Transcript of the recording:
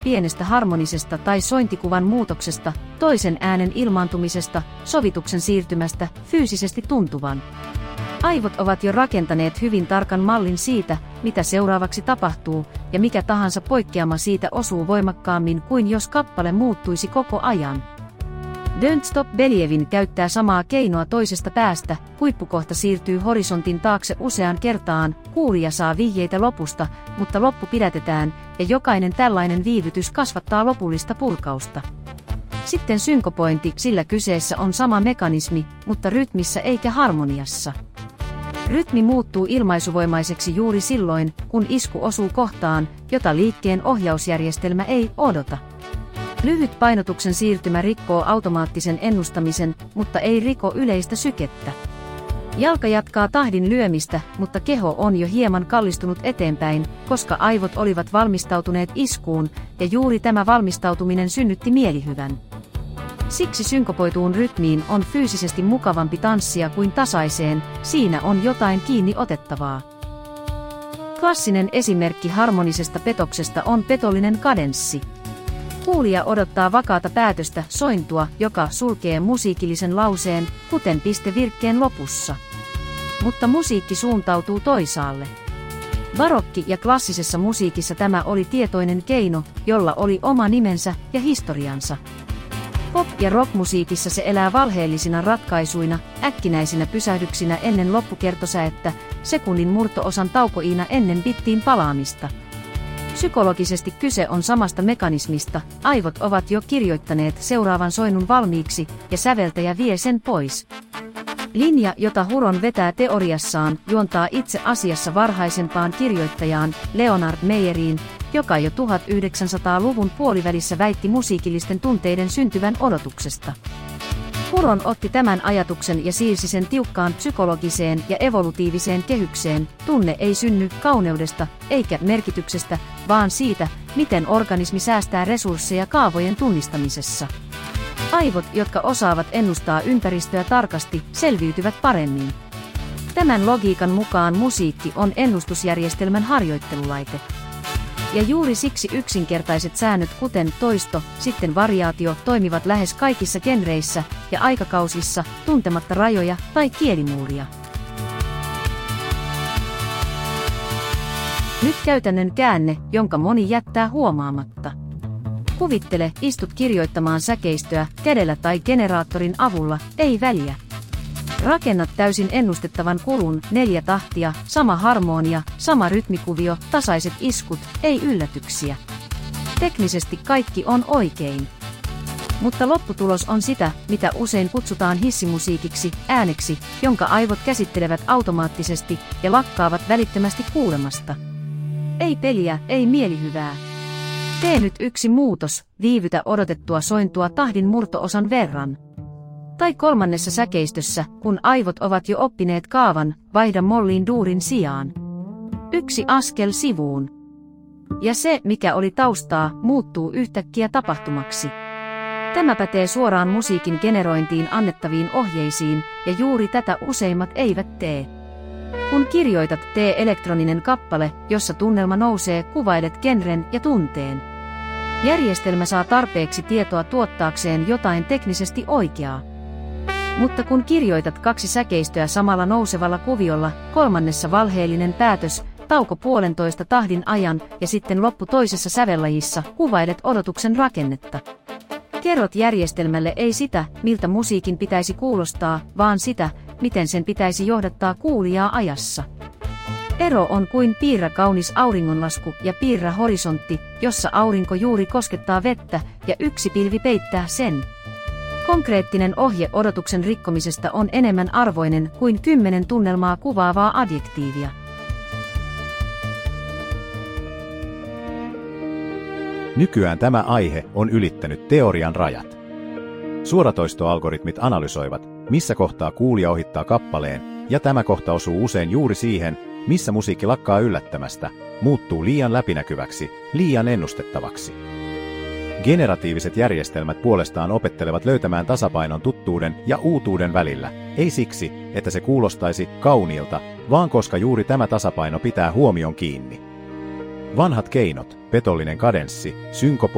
pienestä harmonisesta tai sointikuvan muutoksesta, toisen äänen ilmaantumisesta, sovituksen siirtymästä, fyysisesti tuntuvan. Aivot ovat jo rakentaneet hyvin tarkan mallin siitä, mitä seuraavaksi tapahtuu, ja mikä tahansa poikkeama siitä osuu voimakkaammin kuin jos kappale muuttuisi koko ajan. Don't Stop Believin käyttää samaa keinoa toisesta päästä, huippukohta siirtyy horisontin taakse useaan kertaan, kuulija saa vihjeitä lopusta, mutta loppu pidätetään, ja jokainen tällainen viivytys kasvattaa lopullista purkausta. Sitten synkopointi, sillä kyseessä on sama mekanismi, mutta rytmissä eikä harmoniassa. Rytmi muuttuu ilmaisuvoimaiseksi juuri silloin, kun isku osuu kohtaan, jota liikkeen ohjausjärjestelmä ei odota. Lyhyt painotuksen siirtymä rikkoo automaattisen ennustamisen, mutta ei riko yleistä sykettä. Jalka jatkaa tahdin lyömistä, mutta keho on jo hieman kallistunut eteenpäin, koska aivot olivat valmistautuneet iskuun, ja juuri tämä valmistautuminen synnytti mielihyvän. Siksi synkopoituun rytmiin on fyysisesti mukavampi tanssia kuin tasaiseen, siinä on jotain kiinni otettavaa. Klassinen esimerkki harmonisesta petoksesta on petollinen kadenssi. Kuulija odottaa vakaata päätöstä, sointua, joka sulkee musiikillisen lauseen, kuten piste virkkeen lopussa. Mutta musiikki suuntautuu toisaalle. Barokki- ja klassisessa musiikissa tämä oli tietoinen keino, jolla oli oma nimensä ja historiansa. Pop- ja rockmusiikissa se elää valheellisina ratkaisuina, äkkinäisinä pysähdyksinä ennen loppukertosäettä, sekunnin murto-osan taukoina ennen bittiin palaamista. Psykologisesti kyse on samasta mekanismista, aivot ovat jo kirjoittaneet seuraavan soinnun valmiiksi, ja säveltäjä vie sen pois. Linja, jota Huron vetää teoriassaan, juontaa itse asiassa varhaisempaan kirjoittajaan, Leonard Meyeriin, joka jo 1900-luvun puolivälissä väitti musiikillisten tunteiden syntyvän odotuksesta. Huron otti tämän ajatuksen ja siirsi sen tiukkaan psykologiseen ja evolutiiviseen kehykseen. Tunne ei synny kauneudesta, eikä merkityksestä, vaan siitä, miten organismi säästää resursseja kaavojen tunnistamisessa. Aivot, jotka osaavat ennustaa ympäristöä tarkasti, selviytyvät paremmin. Tämän logiikan mukaan musiikki on ennustusjärjestelmän harjoittelulaite. Ja juuri siksi yksinkertaiset säännöt kuten toisto, sitten variaatio toimivat lähes kaikissa genreissä ja aikakausissa, tuntematta rajoja tai kielimuuria. Nyt käytännön käänne, jonka moni jättää huomaamatta. Kuvittele, istut kirjoittamaan säkeistöä, kädellä tai generaattorin avulla, ei väliä. Rakennat täysin ennustettavan kulun, 4 tahtia, sama harmonia, sama rytmikuvio, tasaiset iskut, ei yllätyksiä. Teknisesti kaikki on oikein. Mutta lopputulos on sitä, mitä usein kutsutaan hissimusiikiksi, ääneksi, jonka aivot käsittelevät automaattisesti ja lakkaavat välittömästi kuulemasta. Ei peliä, ei mielihyvää. Tee nyt yksi muutos, viivytä odotettua sointua tahdin murto-osan verran. Tai 3. säkeistössä, kun aivot ovat jo oppineet kaavan, vaihda molliin duurin sijaan. 1 askel sivuun. Ja se, mikä oli taustaa, muuttuu yhtäkkiä tapahtumaksi. Tämä pätee suoraan musiikin generointiin annettaviin ohjeisiin, ja juuri tätä useimmat eivät tee. Kun kirjoitat, tee elektroninen kappale, jossa tunnelma nousee, kuvailet genren ja tunteen. Järjestelmä saa tarpeeksi tietoa tuottaakseen jotain teknisesti oikeaa. Mutta kun kirjoitat 2 säkeistöä samalla nousevalla kuviolla, 3. valheellinen päätös, tauko 1,5 tahdin ajan ja sitten loppu toisessa sävellajissa, kuvailet odotuksen rakennetta. Kerrot järjestelmälle ei sitä, miltä musiikin pitäisi kuulostaa, vaan sitä, miten sen pitäisi johdattaa kuulijaa ajassa. Ero on kuin piirrä kaunis auringonlasku ja piirrä horisontti, jossa aurinko juuri koskettaa vettä ja yksi pilvi peittää sen. Konkreettinen ohje odotuksen rikkomisesta on enemmän arvoinen kuin 10 tunnelmaa kuvaavaa adjektiivia. Nykyään tämä aihe on ylittänyt teorian rajat. Suoratoistoalgoritmit analysoivat, missä kohtaa kuulija ohittaa kappaleen, ja tämä kohta osuu usein juuri siihen, missä musiikki lakkaa yllättämästä, muuttuu liian läpinäkyväksi, liian ennustettavaksi. Generatiiviset järjestelmät puolestaan opettelevat löytämään tasapainon tuttuuden ja uutuuden välillä, ei siksi, että se kuulostaisi kauniilta, vaan koska juuri tämä tasapaino pitää huomion kiinni. Vanhat keinot, petollinen kadenssi, synkopointi,